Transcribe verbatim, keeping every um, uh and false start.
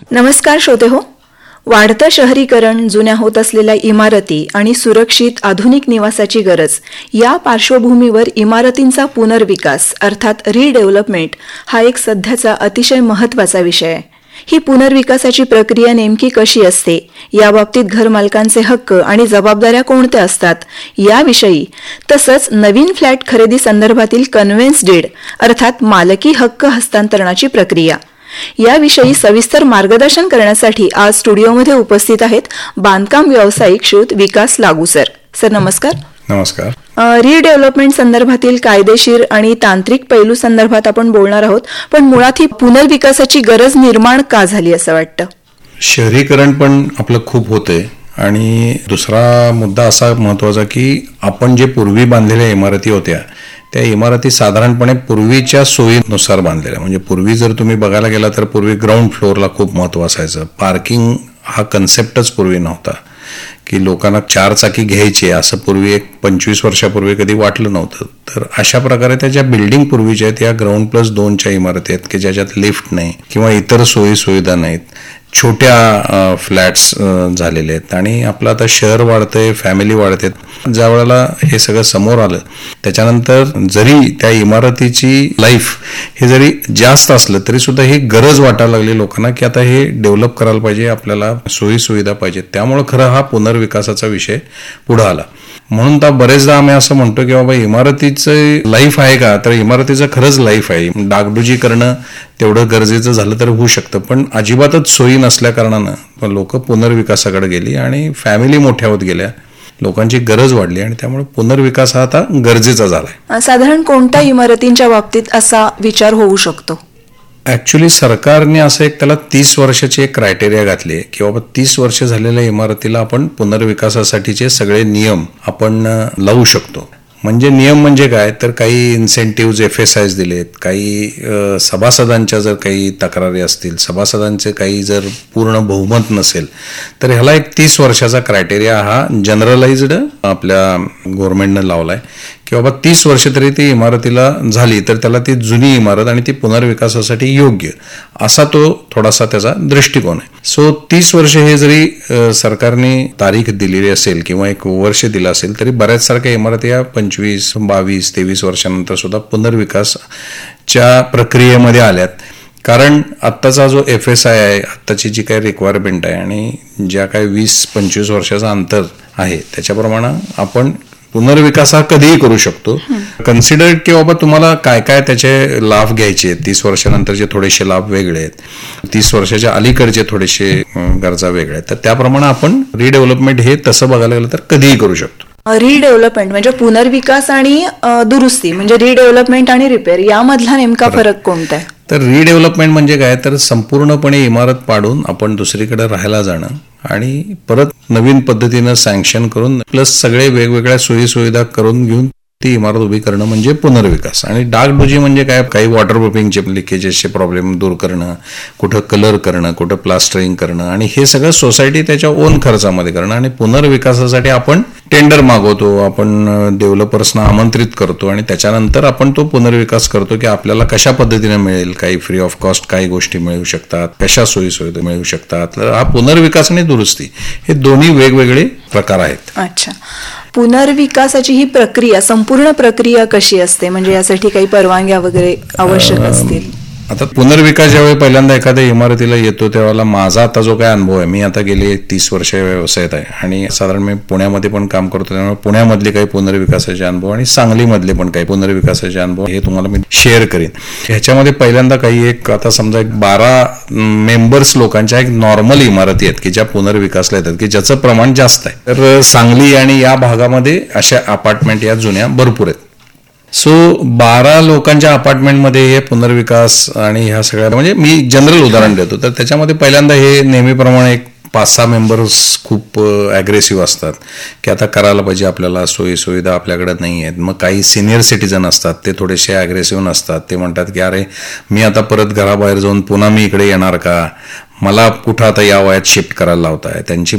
नमस्कार श्रोते हो. वाढतं शहरीकरण, जुन्या होत असलेल्या इमारती आणि सुरक्षित आधुनिक निवासाची गरज या पार्श्वभूमीवर इमारतींचा पुनर्विकास अर्थात रिडेव्हलपमेंट हा एक सध्याचा अतिशय महत्त्वाचा विषय आहे. ही पुनर्विकासाची प्रक्रिया नेमकी कशी असते, याबाबतीत घरमालकांचे हक्क आणि जबाबदाऱ्या कोणत्या असतात याविषयी, तसंच नवीन फ्लॅट खरेदी संदर्भातील कन्व्हेन्स डीड अर्थात मालकी हक्क हस्तांतरणाची प्रक्रिया याविषयी सविस्तर मार्गदर्शन करण्यासाठी आज स्टुडिओमध्ये उपस्थित आहेत बांधकाम व्यावसायिक श्रीयुत विकास लागू सर. सर नमस्कार. नमस्कार. रिडेव्हलपमेंट संदर्भातील कायदेशीर आणि तांत्रिक पैलू संदर्भात आपण बोलणार आहोत, पण मुळात ही पुनर्विकासाची गरज निर्माण का झाली असं वाटतं? शहरीकरण पण आपलं खूप होतंय आणि दुसरा मुद्दा असा महत्वाचा की आपण जे पूर्वी बांधलेल्या इमारती होत्या त्या इमारती साधारणपणे पूर्वीच्या सोयीनुसार बांधलेल्या. म्हणजे पूर्वी जर तुम्ही बघायला गेला तर पूर्वी ग्राउंड फ्लोअरला खूप महत्त्व असायचं. पार्किंग हा कन्सेप्टच पूर्वी नव्हता की लोकांना चार चाकी घ्यायची असं पूर्वी एक पंचवीस वर्षापूर्वी कधी वाटलं नव्हतं. तर अशा प्रकारे त्या ज्या बिल्डिंग पूर्वीच्या आहेत या ग्राउंड प्लस दोनच्या इमारती आहेत की ज्याच्यात लिफ्ट नाही किंवा इतर सोयी सुविधा नाहीत, छोट्या फ्लॅट्स झालेले आहेत. आणि आपलं आता शहर वाढतंय, फॅमिली वाढते. ज्या वेळेला हे सगळं समोर आलं त्याच्यानंतर जरी त्या इमारतीची लाईफ हे जरी जास्त असलं तरी सुद्धा ही गरज वाटायला लागली लोकांना की आता हे डेव्हलप करायला पाहिजे, आपल्याला सोयी सुविधा पाहिजे. त्यामुळं खरं हा पुनर्विकासाचा विषय पुढे आला. म्हणून तर बरेचदा आम्ही असं म्हणतो की बाबा इमारतीचं लाईफ आहे का, तर इमारतीचं खरंच लाईफ आहे. डागडुजी करणं तेवढं गरजेचं झालं तर होऊ शकतं, पण अजिबातच सोयी नसल्या कारणानं लोक पुनर्विकासाकडे गेली आणि फॅमिली मोठ्या होत गेल्या, लोकांची गरज वाढली आणि त्यामुळे पुनर्विकास हा आता गरजेचा झालाय. साधारण कोणत्या इमारतींच्या बाबतीत असा विचार होऊ शकतो? ऍक्च्युली सरकारने असं एक त्याला तीस वर्षाची एक क्रायटेरिया घातली की बाबा तीस वर्ष झालेल्या इमारतीला आपण पुनर्विकासासाठीचे सगळे नियम आपण लावू शकतो. म्हणजे नियम म्हणजे काय, तर काही इन्सेंटिव्ह एफ एस आयज दिलेत, काही सभासदांच्या जर काही तक्रारी असतील, सभासदांचे काही जर पूर्ण बहुमत नसेल तर ह्याला एक तीस वर्षाचा क्रायटेरिया हा जनरलाइज्ड आपल्या गव्हर्नमेंटनं लावलाय की बाबा तीस वर्ष तरी ती इमारतीला झाली तर त्याला ती जुनी इमारत आणि ती पुनर्विकासासाठी योग्य असा तो थोडासा त्याचा दृष्टिकोन आहे. सो तीस वर्ष हे जरी सरकारने तारीख दिलेली असेल किंवा एक वर्ष दिलं असेल तरी बऱ्याच सारख्या इमारती या पंचवीस बावीस तेवीस वर्षानंतर सुद्धा पुनर्विकासच्या प्रक्रियेमध्ये आल्यात. कारण आत्ताचा जो एफ एस आय आहे, आत्ताची जी काही रिक्वायरमेंट आहे आणि ज्या काही वीस पंचवीस वर्षाचा अंतर आहे त्याच्याप्रमाणे आपण पुनर्विकास हा कधीही करू शकतो. कन्सिडर की बाबा तुम्हाला काय काय त्याचे लाभ घ्यायचे आहेत. तीस वर्षानंतरचे थोडेसे लाभ वेगळे आहेत, तीस वर्षाच्या अलीकडचे थोडेसे गरजा वेगळे आहेत. तर त्याप्रमाणे आपण रिडेव्हलपमेंट हे तसं बघायला गेलं तर कधीही करू शकतो. रिडेव्हलपमेंट म्हणजे पुनर्विकास आणि दुरुस्ती, म्हणजे रिडेव्हलपमेंट आणि रिपेअर यामधला नेमका फरक कोणता आहे? तर रिडेव्हलपमेंट म्हणजे काय, तर संपूर्णपणे इमारत पाडून आपण दुसरीकडे राहायला जाणं आणि परत नवीन पद्धतीनं सँक्शन करून प्लस सगळे वेगवेगळ्या सोयी सुविधा करून घेऊन ती इमारत उभी करणं म्हणजे पुनर्विकास. आणि डागडुजी म्हणजे काय, काही वॉटरप्रूफिंगचे लिकेजेसचे प्रॉब्लेम दूर करणं, कुठं कलर करणं, कुठं प्लास्टरिंग करणं आणि हे सगळं सोसायटी त्याच्या ओन खर्चामध्ये करणं. आणि पुनर्विकासासाठी आपण टेंडर मागवतो, आपण डेव्हलपर्सना आमंत्रित करतो आणि त्याच्यानंतर आपण तो पुनर्विकास करतो की आपल्याला कशा पद्धतीने मिळेल, काही फ्री ऑफ कॉस्ट काही गोष्टी मिळू शकतात, कशा सोयी सुविधा मिळू शकतात. तर हा पुनर्विकास आणि दुरुस्ती हे दोन्ही वेगवेगळे प्रकार आहेत. अच्छा, पुनर्विकासाची ही प्रक्रिया, संपूर्ण प्रक्रिया कशी असते? म्हणजे यासाठी काही परवानग्या वगैरे आवश्यक असतील? आता पुनर्विकास ज्यावेळी पहिल्यांदा एखाद्या इमारतीला येतो त्यावेळेला माझा आता जो काय अनुभव आहे, मी आता गेले तीस वर्ष व्यवसायात आहे आणि साधारण मी पुण्यामध्ये पण काम करतो, त्यामुळे पुण्यामधले काही पुनर्विकासाचे अनुभव आणि सांगलीमधले पण काही पुनर्विकासाचे अनुभव हे तुम्हाला मी शेअर करीन. ह्याच्यामध्ये पहिल्यांदा काही एक आता समजा एक बारा मेंबर्स लोकांच्या एक नॉर्मल इमारती आहेत की ज्या पुनर्विकासला येतात की ज्याचं प्रमाण जास्त आहे. तर सांगली आणि या भागामध्ये अशा अपार्टमेंट या जुन्या भरपूर आहेत. सो बारा लोकांच्या अपार्टमेंटमध्ये हे पुनर्विकास आणि ह्या सगळ्या, म्हणजे मी जनरल उदाहरण देतो. तर त्याच्यामध्ये पहिल्यांदा हे नेहमीप्रमाणे एक पाच सहा मेंबर्स खूप ॲग्रेसिव्ह असतात की आता करायला पाहिजे, आपल्याला सोयी सुविधा आपल्याकडे नाही आहेत. मग काही सिनियर सिटीजन असतात ते थोडेसे ॲग्रेसिव्ह नसतात, ते म्हणतात की अरे मी आता परत घराबाहेर जाऊन पुन्हा मी इकडे येणार का, मला कुठं आता या वयात शिफ्ट करायला लावताय. त्यांची